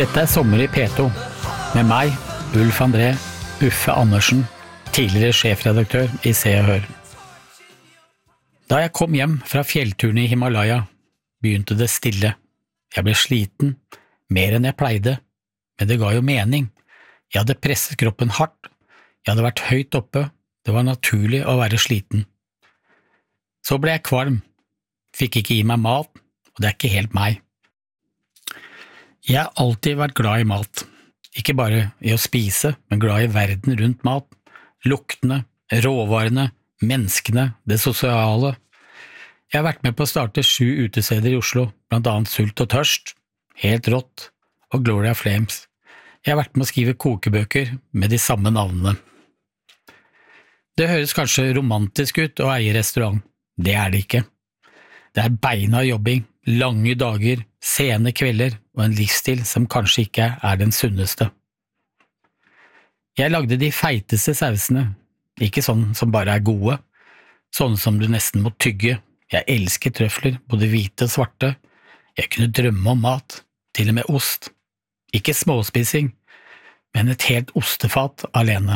Dette sommer i P2, med meg, Ulf André, Uffe Andersen, tidligere sjefredaktør i Se og Hør. Da jeg kom hjem fra fjellturen i Himalaya, begynte det stille. Jeg ble sliten, mer enn jeg pleide, men det ga jo mening. Jeg hadde presset kroppen hardt, jeg hadde vært høyt oppe, det var naturlig å være sliten. Så ble jeg kvalm, fikk ikke i meg mat, og det er ikke helt meg. Jeg har alltid vært glad i mat, ikke bare i å spise, men glad i verden rundt mat, luktene, råvarene, menneskene, det sosiale. Jeg har vært med på å starte 7 utesteder i Oslo, blant annet Sult og Tørst, Helt Rått og Gloria Flames. Jeg har vært med å skrive kokebøker med de samme navnene. Det høres kanskje romantisk ut å eie restaurant. Det er det ikke. Det er beina jobbing, lange dager, sene kvelder og en livsstil som kanskje ikke er den sunneste. Jeg lagde de feiteste sausene, ikke sånn som bare er gode, sånne som du nesten må tygge. Jeg elsker trøfler, både hvite og svarte. Jeg kunne drømme om mat, til og med ost. Ikke småspising, men et helt ostefat alene.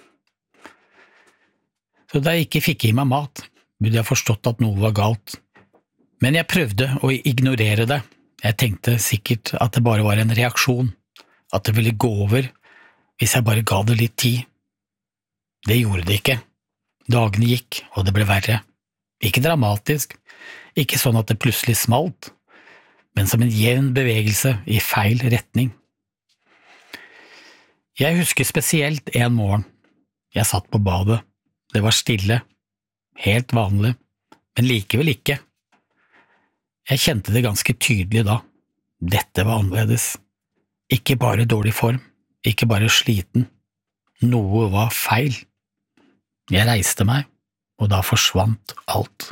Så da jeg ikke fikk i meg mat, burde jeg forstått at noe var galt. Men jeg prøvde å ignorere det. Jeg tenkte sikkert at det bare var en reaksjon, at det ville gå over hvis jeg bare ga det litt tid. Det gjorde det ikke. Dagene gikk, og det ble verre. Ikke dramatisk, ikke sånn at det plutselig smalt, men som en jevn bevegelse i feil retning. Jeg husker spesielt en morgen. Jeg satt på badet. Det var stille, helt vanlig, men likevel ikke. Jeg kjente det ganske tydelig da. Dette var annerledes. Ikke bare dårlig form, ikke bare sliten. Noe var feil. Jeg reiste meg, og da forsvant alt.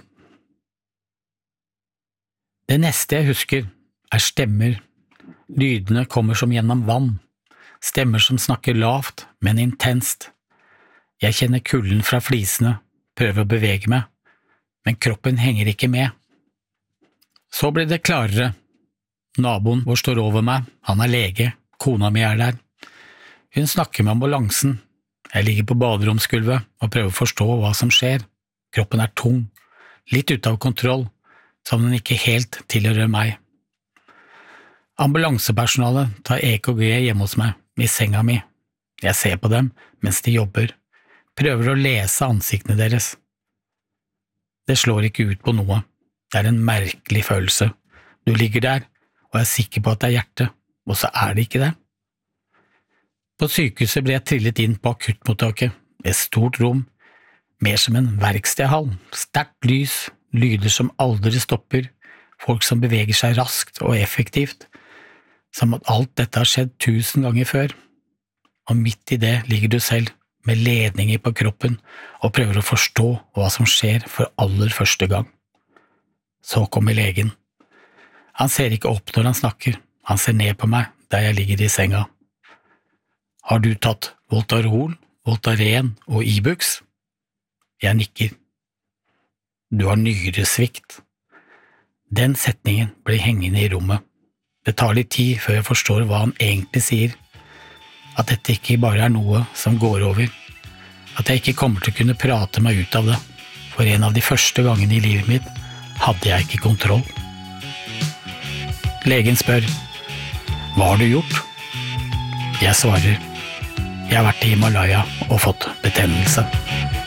Det neste jeg husker er stemmer. Lydene kommer som gjennom vann. Stemmer som snakker lavt, men intenst. Jeg kjenner kulden fra flisene, prøver å bevege meg, men kroppen henger ikke med. Så blir det klarere. Naboen vår står over meg, han er lege, kona mi er der. Hun snakker med ambulansen. Jeg ligger på baderomsgulvet og prøver å forstå hva som skjer. Kroppen er tung, litt ute av kontroll, som den ikke helt tilhører meg. Ambulansepersonalet tar EKG hjemme hos meg, i senga mi. Jeg ser på dem mens de jobber. Prøver å lese ansiktene deres. Det slår ikke ut på noe. Det er en merkelig følelse. Du ligger der, og er sikker på at det er hjertet, og så er det ikke det. På sykehuset ble jeg trillet inn på akuttmottaket. Et stort rom, mer som en verkstedhall. Sterkt lys, lyder som aldri stopper, folk som beveger seg raskt og effektivt, som at alt dette har skjedd 1000 ganger før. Og midt i det ligger du selv, med ledninger på kroppen, og prøver å forstå hva som skjer for aller første gang. Så kommer legen. Han ser ikke opp når han snakker, han ser ned på meg der jeg ligger i senga. Har du tatt Voltarol, Voltaren og Ibux? Jeg nikker. Du har nyresvikt. Den setningen blir hengende i rommet. Det tar litt tid før jeg forstår hva han egentlig sier. At dette ikke bare er noe som går over, at jeg ikke kommer til å kunne prate meg ut av det, for en av de første gangene i livet mitt hadde jeg ikke kontroll. Legen spør, hva har du gjort? Jeg svarer, jeg har vært i Himalaya og fått betennelse.